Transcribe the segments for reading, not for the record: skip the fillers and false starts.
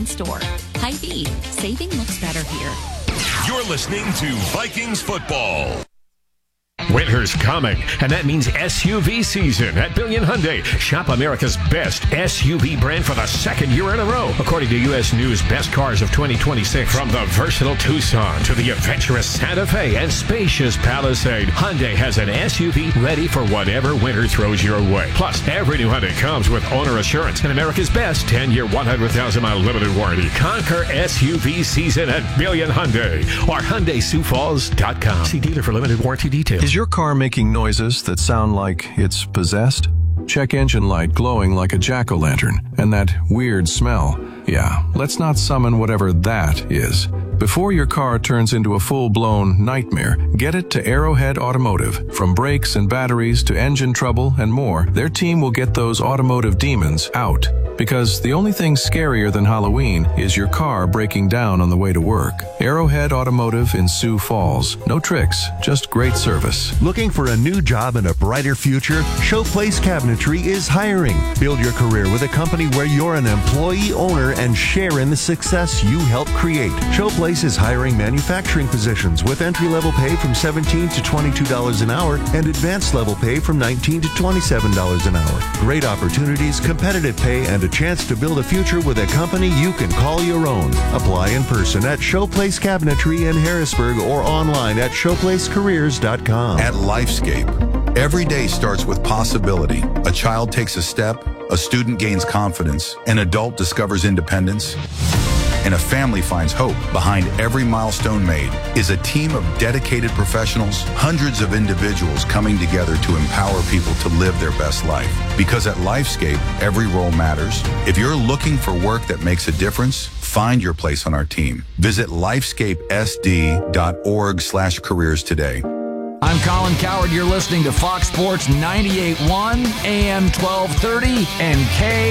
store. Hy-Vee, saving looks better here. You're listening to Vikings football. Winter's coming, and that means SUV season at Billion Hyundai. Shop America's best SUV brand for the second year in a row, according to U.S. News Best Cars of 2026. From the versatile Tucson to the adventurous Santa Fe and spacious Palisade, Hyundai has an SUV ready for whatever winter throws your way. Plus, every new Hyundai comes with owner assurance and America's best 10-year, 100,000-mile limited warranty. Conquer SUV season at Billion Hyundai or HyundaiSiouxFalls.com. See dealer for limited warranty details. Is your car making noises that sound like it's possessed? Check engine light glowing like a jack-o'-lantern and that weird smell. Yeah, let's not summon whatever that is. Before your car turns into a full-blown nightmare, get it to Arrowhead Automotive. From brakes and batteries to engine trouble and more, their team will get those automotive demons out. Because the only thing scarier than Halloween is your car breaking down on the way to work. Arrowhead Automotive in Sioux Falls. No tricks, just great service. Looking for a new job and a brighter future? Showplace Cabinetry is hiring. Build your career with a company where you're an employee owner and share in the success you help create. Showplace is hiring manufacturing positions with entry-level pay from $17 to $22 an hour and advanced level pay from $19 to $27 an hour. Great opportunities, competitive pay, and a chance to build a future with a company you can call your own. Apply in person at Showplace Cabinetry in Harrisburg or online at showplacecareers.com. At Lifescape, every day starts with possibility. A child takes a step, a student gains confidence, an adult discovers independence, and a family finds hope. Behind every milestone made is a team of dedicated professionals, hundreds of individuals coming together to empower people to live their best life. Because at Lifescape, every role matters. If you're looking for work that makes a difference, find your place on our team. Visit lifescapesd.org/careers today. I'm Colin Coward. You're listening to Fox Sports 98.1, AM 1230, and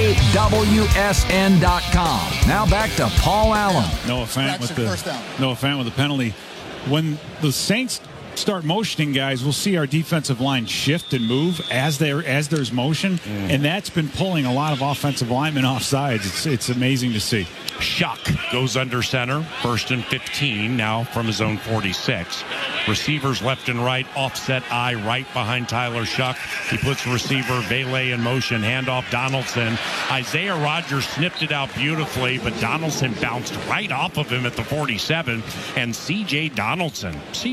KWSN.com. Now back to Paul Allen. Noah Fant with the penalty. When the Saints start motioning guys, we'll see our defensive line shift and move as there's motion, and that's been pulling a lot of offensive linemen off sides. It's amazing to see. Shuck goes under center, 1st and 15 now from his own 46. Receivers left and right, offset eye right behind Tyler Shuck. He puts receiver Vele in motion, handoff Donaldson. Isaiah Rodgers snipped it out beautifully, but Donaldson bounced right off of him at the 47. And C.J. Donaldson,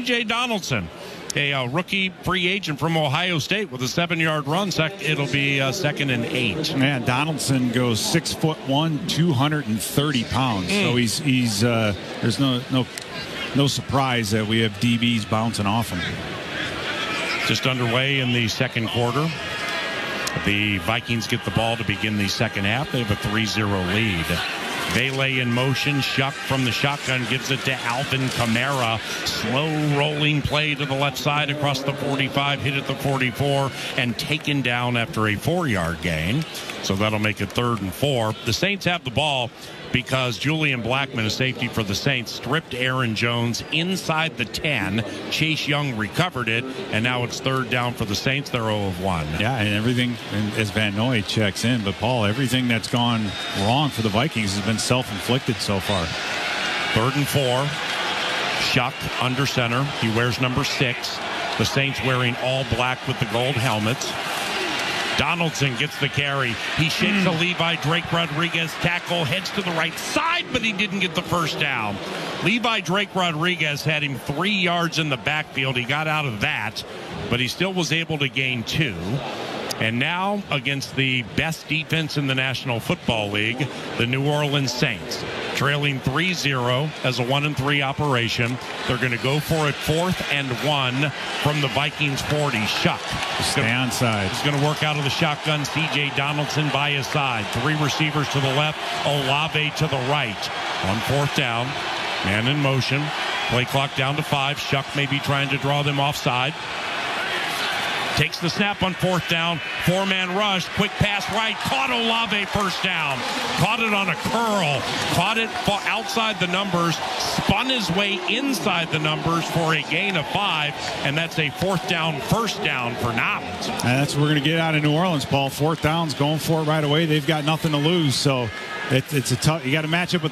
a rookie free agent from Ohio State with a 7-yard run. It'll be 2nd and 8. Man, Donaldson goes 6'1", 230 pounds. So he's there's no surprise that we have DBs bouncing off him. Just underway in the second quarter. The Vikings get the ball to begin the second half. They have a 3-0 lead. Vele in motion. Shuck from the shotgun gives it to Alvin Kamara. Slow rolling play to the left side across the 45, hit at the 44, and taken down after a 4-yard gain. So that'll make it 3rd and 4. The Saints have the ball because Julian Blackmon, a safety for the Saints, stripped Aaron Jones inside the 10. Chase Young recovered it, and now it's 3rd down for the Saints. They're 0 of 1. Yeah, and everything, as Van Noy checks in, but Paul, everything that's gone wrong for the Vikings has been self-inflicted so far. 3rd and 4. Shuck under center. He wears number 6. The Saints wearing all black with the gold helmets. Donaldson gets the carry. He shakes a Levi Drake Rodriguez tackle, heads to the right side, but he didn't get the first down. Levi Drake Rodriguez had him 3 yards in the backfield. He got out of that, but he still was able to gain 2. And now, against the best defense in the National Football League, the New Orleans Saints, trailing 3-0 as a 1-3 operation. They're going to go for it 4th and 1 from the Vikings 40. Shuck. Stay on side. He's going to work out of the shotgun. C.J. Donaldson by his side. 3 receivers to the left. Olave to the right. On 4th down. Man in motion. Play clock down to 5. Shuck may be trying to draw them offside. Takes the snap on 4th down. 4-man rush. Quick pass right. Caught Olave, first down. Caught it on a curl. Caught it outside the numbers. Spun his way inside the numbers for a gain of 5. And that's a 4th down, first down for Nolens. And that's what we're going to get out of New Orleans, Paul. 4th down's going for it right away. They've got nothing to lose. So it's a tough. You got to match up with